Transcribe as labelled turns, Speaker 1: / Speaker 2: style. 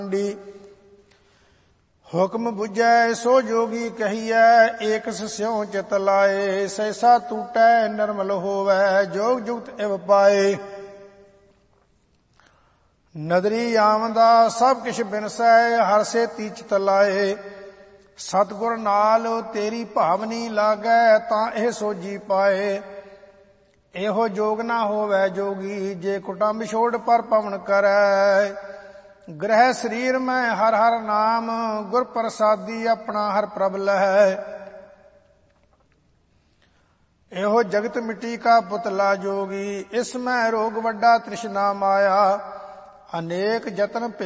Speaker 1: ਹੁਕਮ ਬੁਝੈ ਸੋ ਜੋਗੀ ਕਹੀਐ, ਏਕਸ ਸਿਉ ਚਿਤ ਲਾਏ। ਸੈਸਾ ਟੂਟੈ ਨਿਰਮਲ ਹੋਵੈ, ਜੋਗ ਜੁਗਤ ਇਵ ਪਾਏ। ਨਦਰੀ ਆਮਦਾ ਸਭ ਕਿਛ ਬਿਨਸੈ, ਹਰ ਸੇ ਤੀਚਿਤ ਲਾਏ। ਸਤਿਗੁਰ ਨਾਲ ਤੇਰੀ ਭਾਵਨੀ ਲਾਗੈ, ਤਾਂ ਇਹ ਸੋਝੀ ਪਾਏ। ਇਹੋ ਜੋਗ ਨਾ ਹੋਵੈ ਜੋਗੀ, ਜੇ ਕੁਟੰਬ ਛੋੜ ਪਰ ਪਵਨ ਕਰੈ। ਗ੍ਰਹਿ ਸਰੀਰ ਮੈਂ ਹਰ ਹਰ ਨਾਮ, ਗੁਰ ਪ੍ਰਸਾਦੀ ਆਪਣਾ ਹਰ ਪ੍ਰਭ ਲਹੈ। ਇਹੋ ਜਗਤ ਮਿੱਟੀ ਕਾ ਪੁਤਲਾ ਜੋਗੀ, ਇਸ ਮੈਂ ਰੋਗ ਵੱਡਾ ਤ੍ਰਿਸ਼ਨਾ ਮਾਇਆ। ਅਨੇਕ ਜਤਨ